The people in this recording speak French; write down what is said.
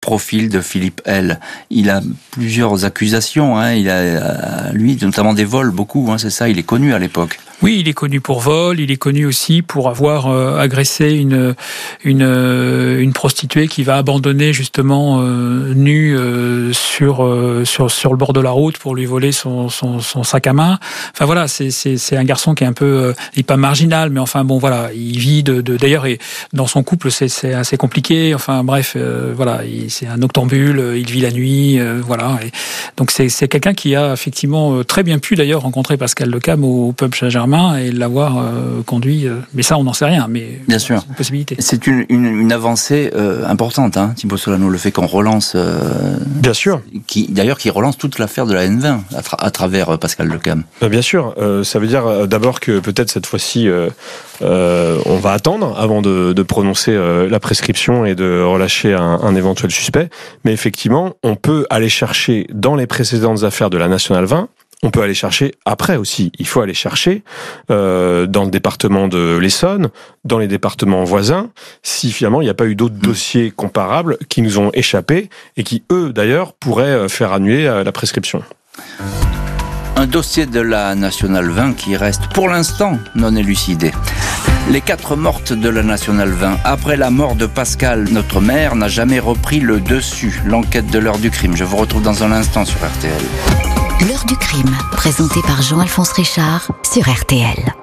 profil de Philippe L. Il a plusieurs accusations, hein. Il a, lui, notamment des vols, beaucoup, hein, c'est ça, il est connu à l'époque. Oui, il est connu pour vol, il est connu aussi pour avoir agressé une prostituée qui va abandonner justement nue sur le bord de la route pour lui voler son sac à main. Enfin voilà, c'est un garçon qui est un peu, il est pas marginal, mais enfin bon voilà, il vit d'ailleurs, et dans son couple c'est assez compliqué. Enfin bref, voilà, c'est un octambule, il vit la nuit, voilà. Et donc c'est quelqu'un qui a effectivement très bien pu d'ailleurs rencontrer Pascal Lecam au pub Saint-Germain et l'avoir conduit, mais ça on n'en sait rien, mais bien sûr, c'est une possibilité. C'est une avancée importante, hein, Thibaut Solano, le fait qu'on relance, bien sûr, qui relance toute l'affaire de la N20 à travers Pascal Lecam. Bien sûr, ça veut dire d'abord que peut-être cette fois-ci on va attendre avant de prononcer la prescription et de relâcher un éventuel suspect, mais effectivement on peut aller chercher dans les précédentes affaires de la Nationale 20. On peut aller chercher après aussi. Il faut aller chercher dans le département de l'Essonne, dans les départements voisins, si finalement il n'y a pas eu d'autres dossiers comparables qui nous ont échappé et qui, eux, d'ailleurs, pourraient faire annuler la prescription. Un dossier de la Nationale 20 qui reste pour l'instant non élucidé. Les 4 mortes de la Nationale 20. Après la mort de Pascal, notre maire n'a jamais repris le dessus. L'enquête de l'heure du crime. Je vous retrouve dans un instant sur RTL. L'heure du crime, présentée par Jean-Alphonse Richard sur RTL.